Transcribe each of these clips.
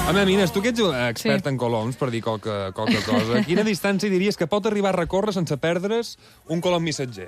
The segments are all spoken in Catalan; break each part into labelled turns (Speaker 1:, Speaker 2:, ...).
Speaker 1: Home, Mines, tu que ets expert en coloms, per dir qualque cosa, a quina distància diries que pot arribar a recórrer sense perdre's un colom missatger?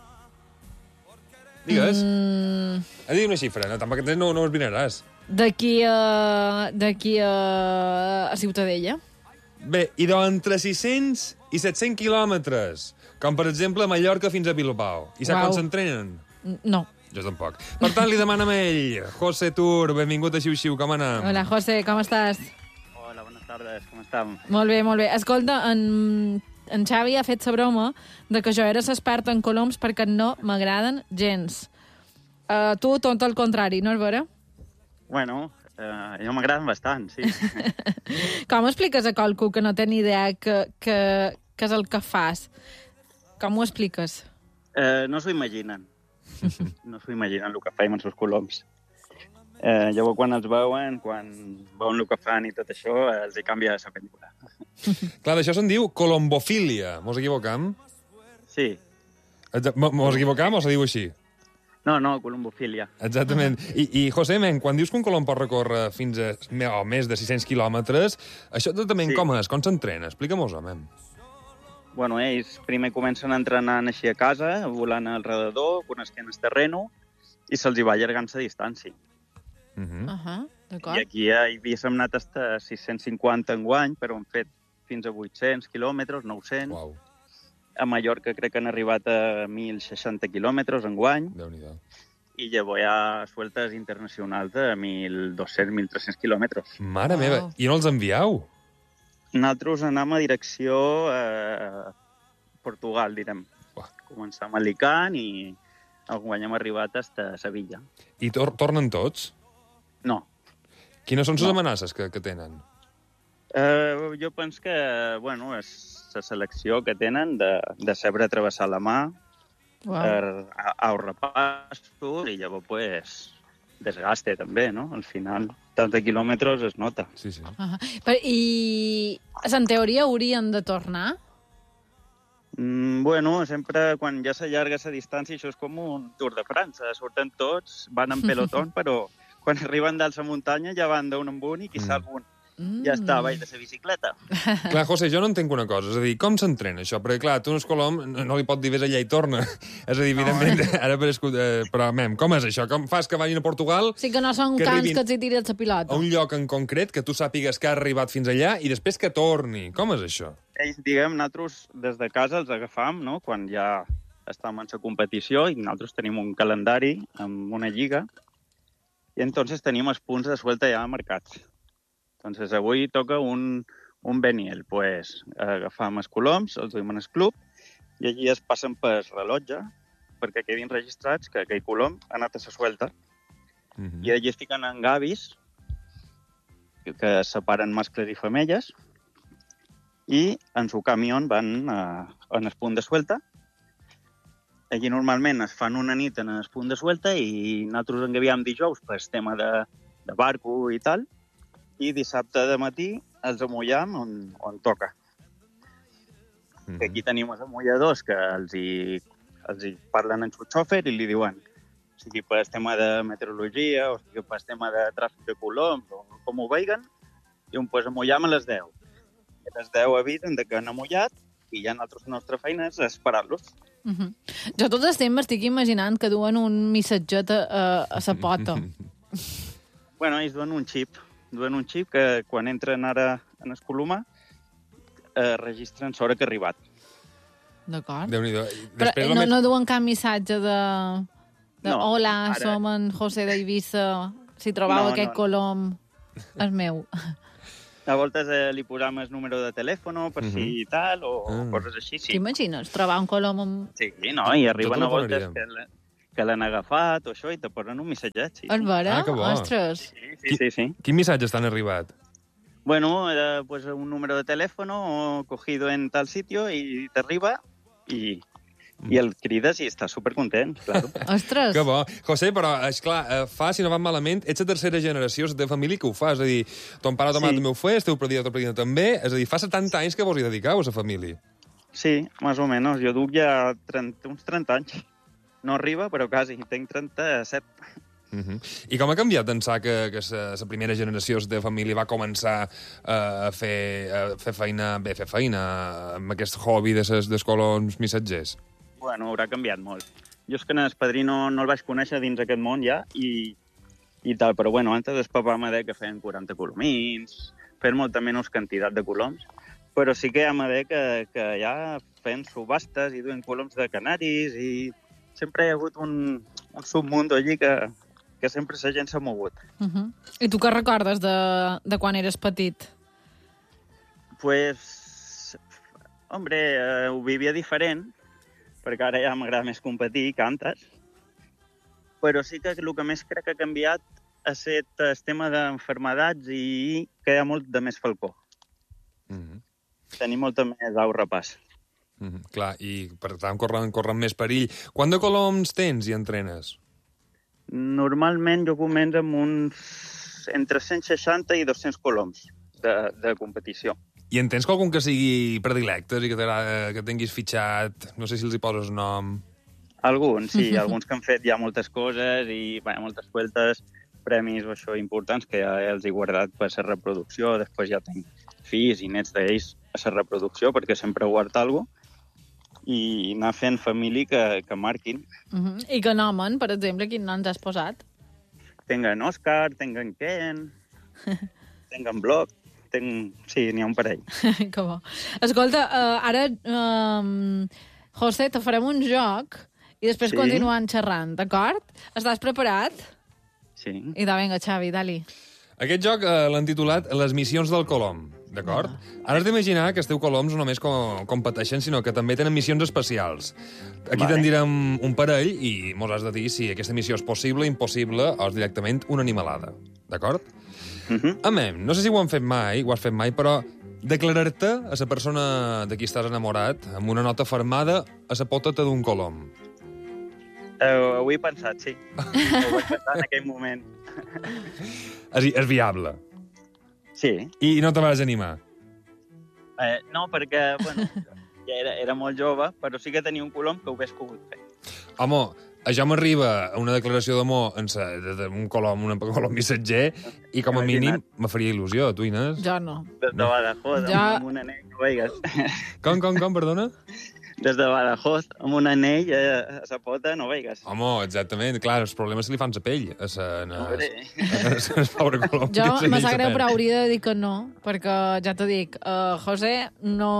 Speaker 1: Digues. Ha dit una xifra, no, tampoc no ho esbrinaràs.
Speaker 2: D'aquí a Ciutadella.
Speaker 1: Bé, i entre 600 i 700 quilòmetres, com per exemple a Mallorca fins a Bilbao. I saps quan s'entrenen?
Speaker 2: No.
Speaker 1: Jo tampoc. Per tant, li demanem a ell, José Tur, benvingut a Xiu-Xiu, com anem?
Speaker 2: Hola, José, com estàs?
Speaker 3: Hola, buenas tardes, com estem?
Speaker 2: Molt bé, molt bé. Escolta, en Xavi ha fet la broma de que jo era expert en coloms perquè no m'agraden gens. Tu, tot el contrari, no és vera?
Speaker 3: Bueno, jo m'agraden bastant, sí.
Speaker 2: Com expliques a qualcú que no té ni idea que és el que fas? Com ho expliques?
Speaker 3: No s'ho imaginen. No s'ho imaginen el que faim amb els coloms. Llavors, quan els veuen, quan veuen el que fan i tot això, els hi canvia la pel·lícula.
Speaker 1: Clar, d'això se'n diu colombofília. Mos equivocam?
Speaker 3: Sí.
Speaker 1: Mos equivocam o se diu així?
Speaker 3: No, colombofília.
Speaker 1: Exactament. I José, quan dius que un colom pot recórrer fins a més de 600 quilòmetres, això també com és? Com s'entrena? Explica-mos-ho, men.
Speaker 3: Bueno, ells primer comencen entrenant així a casa, volant alrededor, coneixent el terreno, i se'ls hi va allargant la distància.
Speaker 2: D'acord.
Speaker 3: I aquí havíem anat fins a 650 enguany, però hem fet fins a 800 quilòmetres, 900.
Speaker 1: Uau.
Speaker 3: A Mallorca crec que han arribat a 1.060 quilòmetres enguany.
Speaker 1: Déu-n'hi-do.
Speaker 3: I llavors hi ha sueltes internacionals de 1.200, 1.300 quilòmetres.
Speaker 1: Mare meva, i no els envieu?
Speaker 3: Nosaltres anem a direcció Portugal, direm. Començam a Alicant i enguany hem arribat fins a Sevilla.
Speaker 1: I tornen tots?
Speaker 3: No.
Speaker 1: Quines són les amenaces que tenen?
Speaker 3: Jo penso que, bueno, és la selecció que tenen de saber travessar la mà, a repassos, i llavors, pues, desgaste també, no? Al final, tants de quilòmetres es nota.
Speaker 1: Sí, sí.
Speaker 2: I en teoria haurien de tornar?
Speaker 3: Bueno, sempre quan ja s'allarga la distància, això és com un Tour de França. Surten tots, van en pelotón, però quan arriben dalt la muntanya ja van d'un en un i qui sap un ja està a baix de la bicicleta.
Speaker 1: Clar, José, jo no entenc una cosa, és a dir, com s'entrena això? Perquè, clar, tu un colom no li pot dir ves allà i torna. És a dir, evidentment, ara però, com és això? Com fas que vagin a Portugal?
Speaker 2: Sí que no són cans que els hi tires la pilota.
Speaker 1: A un lloc en concret que tu sàpigues que ha arribat fins allà i després que torni. Com és això?
Speaker 3: Ells, diguem, nosaltres des de casa els agafam, no?, quan ja estem en la competició i nosaltres tenim un calendari amb una lliga i entonces tenim els punts de suelta ja marcats. Entonces, avui toca un Beniel. Pues agafam els coloms, els duim en el club i allí es passen per rellotge perquè quedin registrats que aquell colom ha anat a la suelta. I allí es fiquen en gavis que separen mascles i femelles i en su camió van en el punt de suelta. Allí normalment es fan una nit en el punt de suelta i nosaltres engaviam dijous per tema de barco i tal, i dissabte de matí els amollam on toca. Aquí tenim els amolladors que els hi parlen en su xòfer i li diuen, o sigui, per tema de meteorologia, o sigui, per tema de tràfic de coloms, o com ho vegin, i pues amollam a les 10. A les 10 avisen que han amollat i ja la nostra feina és esperar-los.
Speaker 2: Jo tot el temps m'estic imaginant que duen un missatget a la pota.
Speaker 3: Bueno, ells duen un xip que quan entren ara en el colomar registren l'hora que ha arribat.
Speaker 2: D'acord.
Speaker 1: Déu-n'hi-do.
Speaker 2: Però no duen cap missatge de
Speaker 3: No,
Speaker 2: hola,
Speaker 3: ara...
Speaker 2: som en José d'Eivissa, si trobau aquest colom, és meu.
Speaker 3: A voltes li posam el número de telèfon per si i tal, o coses així, sí.
Speaker 2: T'imagines trobar un colom amb...
Speaker 3: Sí, no, i arriben a voltes que l'han agafat o això i te posen un missatget, sí.
Speaker 2: És vera?
Speaker 1: Que bo.
Speaker 2: Ostres.
Speaker 3: Sí.
Speaker 1: Quin missatge t'han arribat?
Speaker 3: Bueno, pues un número de teléfono cogido en tal sitio y te arriba i el crides i està supercontent, claro.
Speaker 2: Ostres.
Speaker 1: Que bo. José, però, esclar, si no van malament, ets la tercera generació de la teva família que ho fa. És a dir, ton pare o ta mare també ho fa, el teu predina també. És a dir, fa 70 anys que vos hi dediqueu a la família.
Speaker 3: Sí, más o menos. Jo duc ja uns 30 anys. No arriba, però quasi. Tenc 37.
Speaker 1: I com ha canviat pensar que la primera generació de família va començar a fer feina amb aquest hobby dels coloms missatgers?
Speaker 3: Bueno, haurà canviat molt. Jo és que en el padrí no el vaig conèixer dins aquest món ja i tal, però bueno, antes el papà m'ha dit que feien 40 colomins, feien molta menys quantitat de coloms, però sí que ja m'ha dit que ja feien subhastes i duen coloms de canaris i sempre hi ha hagut un submundo allí que sempre la gent s'ha mogut.
Speaker 2: I tu què recordes de quan eres petit?
Speaker 3: Pues, hombre, ho vivia diferent, perquè ara ja m'agrada més competir que antes, però sí que el que més crec que ha canviat ha estat el tema d'enfermedats i que hi ha molt de més falcó. Tenim molta més au repàs.
Speaker 1: Clar, i per tant corren més perill. Quant de coloms tens i entrenes?
Speaker 3: Normalment jo començo amb uns entre 160 i 200 coloms de competició.
Speaker 1: I en tens algun que sigui predilectes i que tinguis fitxat? No sé si els hi poses nom.
Speaker 3: Alguns, sí. Alguns que han fet ja moltes coses i moltes vueltes, premis o això importants que ja els he guardat per la reproducció. Després ja tinc fills i nets d'ells a la reproducció perquè sempre he guardat alguna cosa i anar fent família que marquin.
Speaker 2: I que nomen, per exemple, quin nom t'has posat?
Speaker 3: Tinc en Òscar, tinc en Ken, tinc en Bloc, sí, n'hi ha un parell.
Speaker 2: Que bo. Escolta, ara, José, te farem un joc i després continuem xerrant, d'acord? Estàs preparat?
Speaker 3: Sí.
Speaker 2: Vinga, Xavi, dali.
Speaker 1: Aquest joc l'han titulat Les missions del colom, d'acord? Ara has d'imaginar que els teus coloms no només competeixen, sinó que també tenen missions especials. Aquí te'n direm un parell i mos has de dir si aquesta missió és possible, impossible o és directament una animalada, d'acord? No sé si ho has fet mai, però declarar-te a la persona de qui estàs enamorat amb una nota fermada a la poteta d'un colom.
Speaker 3: Ho he pensat, sí. Ho vaig pensar en aquell moment.
Speaker 1: És viable.
Speaker 3: Sí.
Speaker 1: I no te vas animar?
Speaker 3: No, perquè, bueno, ja era molt jove, però sí que tenia un colom que ho hagués pogut fer.
Speaker 1: Home, això m'arriba a una declaració d'amor d'un colom missatger i com a mínim me faria il·lusió. Tu, Inés?
Speaker 2: Jo no.
Speaker 3: Des de Badajoz, amb un anell, no veigues.
Speaker 1: Com, perdona?
Speaker 3: Des de Badajoz, amb un anell a la pota, no veigues.
Speaker 1: Home, exactament. Clar, els problemes se li fan la pell. A pobre colom.
Speaker 2: Jo me sap greu, però hauria de dir que no, perquè ja t'ho dic, José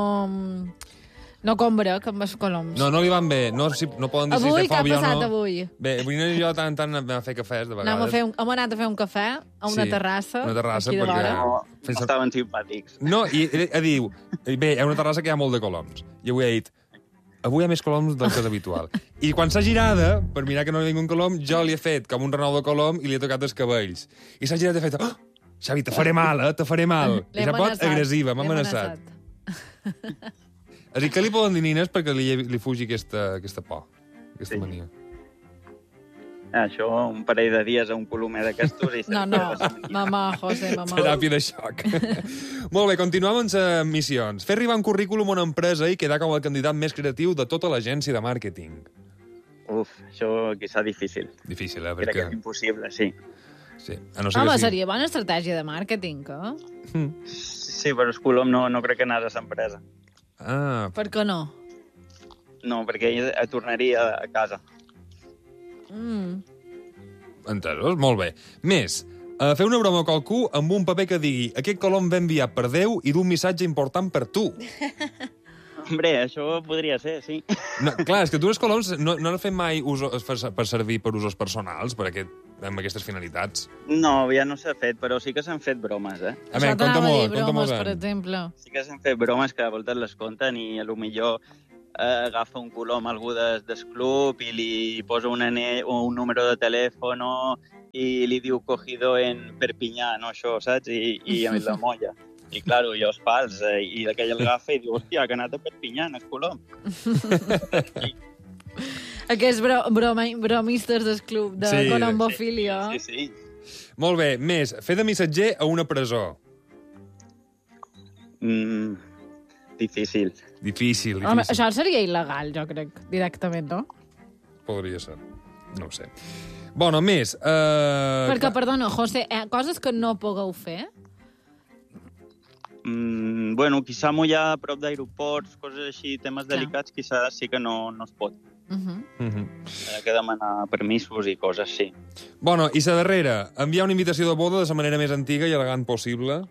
Speaker 2: no combrec amb els coloms.
Speaker 1: No li van bé. No poden dir si
Speaker 2: avui,
Speaker 1: és de fòbia o no.
Speaker 2: Què ha passat avui?
Speaker 1: Bé, avui jo tant anem a fer cafès, de vegades.
Speaker 2: Hem anat a fer un cafè a una terrassa.
Speaker 1: Una terrassa,
Speaker 2: aquí de vora.
Speaker 3: perquè... estaven simpàtics.
Speaker 1: No, i diu, bé, hi ha una terrassa que hi ha molt de coloms. I avui he dit, avui hi ha més coloms del que és habitual. I quan s'ha girada, per mirar que no hi ha un colom, jo li he fet com un renou de colom i li he tocat els cabells. I s'ha girat i ha fet, oh, Xavi, te faré mal, te faré mal. I s'ha pot agressiva, m'ha amenaçat. És a dir, què li poden dir nines perquè li fugi aquesta por, aquesta mania?
Speaker 3: Això, un parell de dies a un colomer d'aquestos...
Speaker 2: No, mamà, José, mamà.
Speaker 1: Teràpia de xoc. Molt bé, continuem amb les missions. Fer arribar un currículum a una empresa i quedar com el candidat més creatiu de tota l'agència de màrqueting.
Speaker 3: Uf, això quizà difícil.
Speaker 1: Difícil,
Speaker 3: perquè... Crec que és impossible, sí.
Speaker 1: Sí.
Speaker 2: Home, seria bona estratègia de màrqueting, eh?
Speaker 3: Sí, però el colom no crec que anés a l'empresa.
Speaker 2: Per què no?
Speaker 3: No, perquè ell tornaria a casa.
Speaker 1: Entesos? Molt bé. Més, fer una broma a qualcú amb un paper que digui aquest colom va enviat per Déu i d'un missatge important per tu.
Speaker 3: Hombre, això podria ser, sí.
Speaker 1: No, clar, és que tu els coloms no has fet mai per servir per usos personals, amb aquestes finalitats.
Speaker 3: No, ja no s'ha fet, però sí que s'han fet bromes, eh?
Speaker 2: Això t'anava a dir bromes, per exemple.
Speaker 3: Sí que s'han fet bromes que a voltes les conten i a lo millor agafa un colom algú del club i li posa un anell o un número de telèfon i li diu cogido en Perpinyà, no això, saps? I amb la molla. I, clar, jo és fals. I aquell el agafa i diu, hòstia, que ha anat a Perpinyà, en el colom.
Speaker 2: Aquests bromistes del club de colombofília.
Speaker 3: Sí.
Speaker 1: Molt bé, més, fer de missatger a una presó.
Speaker 3: Difícil.
Speaker 2: Home, això seria il·legal, jo crec, directament, no?
Speaker 1: Podria ser. No ho sé. Bueno, més...
Speaker 2: Perquè, perdona, José, coses que no pugueu fer?
Speaker 3: Bueno, quizá mullar a prop d'aeroports, coses així, temes delicats, quizá sí que no es pot. Ha que demanar permisos i coses, sí.
Speaker 1: Bueno, i la darrera, enviar una invitació de boda de la manera més antiga i elegant possible.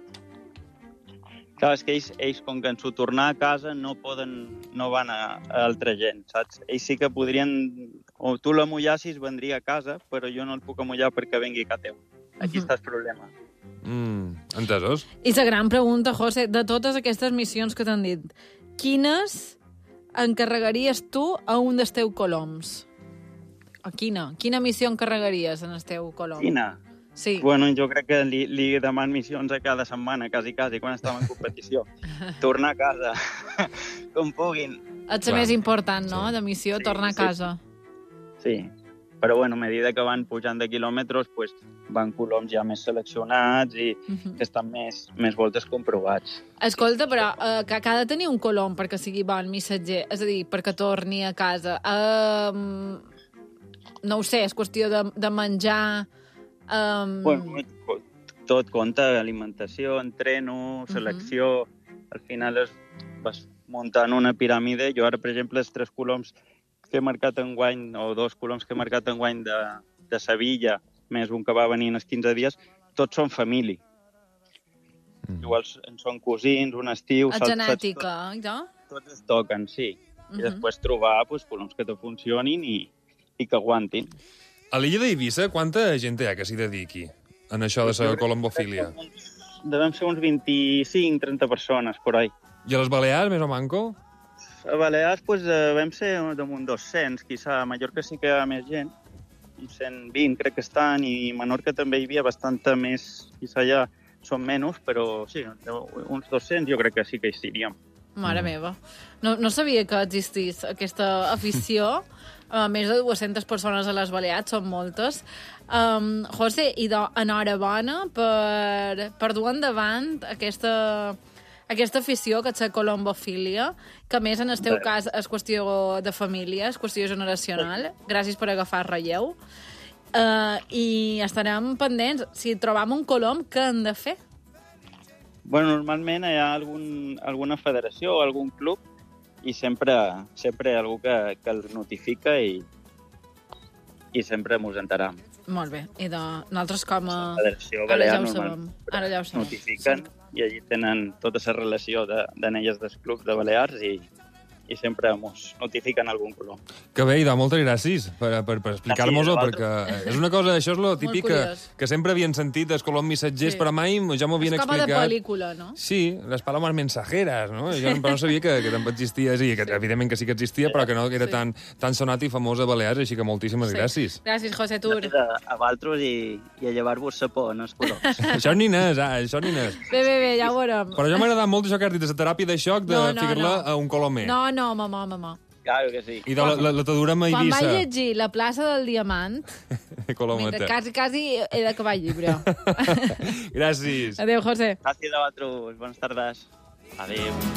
Speaker 3: Clar, és que ells com que ens ho tornar a casa, no van a altra gent, saps? Ells sí que podrien... O tu la mullassis, vendria a casa, però jo no el puc amullar perquè vengui a teu. Aquí està el problema.
Speaker 1: Entesos?
Speaker 2: I la gran pregunta, José, de totes aquestes missions que t'han dit, quines encarregaries tu a un dels teus coloms? A quina? Quina missió encarregaries en el teu colom?
Speaker 3: Quina?
Speaker 2: Sí.
Speaker 3: Bueno, jo crec que li deman missions a cada setmana, quasi, quan estàvem en competició. Tornar a casa, com puguin.
Speaker 2: És la més important, no?, de missió, tornar a casa.
Speaker 3: Sí, però bueno, a mesura que van pujant de quilòmetres, pues, van coloms ja més seleccionats i que estan més voltes comprovats.
Speaker 2: Escolta, però que ha de tenir un colom perquè sigui bon missatger, és a dir, perquè torni a casa. No ho sé, és qüestió de menjar...
Speaker 3: Bueno, tot compta, alimentació, entreno, selecció... Al final vas muntant una piràmide. Jo ara, per exemple, els 3 coloms que he marcat enguany, o 2 coloms que he marcat enguany de Sevilla, més un que va venir en els 15 dies, tots són família. Igual són cosins, un estiu...
Speaker 2: La genètica, no?
Speaker 3: Tots es toquen, sí. I després trobar coloms que te funcionin i que aguantin.
Speaker 1: A l'illa d'Eivissa, quanta gent hi ha que s'hi dediqui en això de la colombofília?
Speaker 3: Devem ser uns 25-30 persones, por ahí.
Speaker 1: I a les Balears, més o manco?
Speaker 3: A Balears, pues, vam ser damunt 200, quizá. A Mallorca sí que hi ha més gent, uns 120 crec que estan, i a Menorca també hi havia bastanta més, quizá ja són menys, però sí, uns 200 jo crec que sí que hi seríem.
Speaker 2: Mare meva. No sabia que existís aquesta afició. Més de 200 persones a les Balears, són moltes. José, i enhorabona per dur endavant aquesta afició, que és la colombofília, que a més en el teu cas és qüestió de família, és qüestió generacional. Gràcies per agafar relleu. I estarem pendents. Si trobam un colom, què hem de fer?
Speaker 3: Bueno, normalment hi ha alguna federació o algun club i sempre hi ha algú que el notifica i sempre ens enteram.
Speaker 2: Molt bé. I nosaltres com a...
Speaker 3: La Federació Balear
Speaker 2: Ara ja ho sabem.
Speaker 3: Notifiquen i allí tenen tota la relació d'elles dels clubs de Balears i sempre ens notifiquen algun colom.
Speaker 1: Que bé, Ida, moltes gràcies per explicar-nos-ho, perquè és una cosa, això és lo típic que sempre havien sentit els coloms missatgers, però mai ja m'ho havien explicat.
Speaker 2: És com de pel·lícula, no?
Speaker 1: Sí, les palomes mensajeres, no? Jo no sabia que també existia, sí, que evidentment que sí que existia, però que no era tan sonat i famós a Balears, així que moltíssimes gràcies.
Speaker 2: Gràcies, José Tur.
Speaker 3: A vosaltres i a llevar-vos la por en els coloms.
Speaker 1: Això ni n'és, això ni n'és.
Speaker 2: Bé, ja ho veurem.
Speaker 1: Però ja m'ha agradat molt això que has dit, la teràpia de xoc de ficar-la a un colomer.
Speaker 2: No, mamà.
Speaker 3: Claro que sí.
Speaker 1: I la tadurem a Eivissa.
Speaker 2: Quan vaig llegir La plaça del Diamant, quasi he d'acabar el llibre.
Speaker 1: Gràcies.
Speaker 2: Adéu, José.
Speaker 3: Gràcies a vosaltres. Bones tardes. Adéu.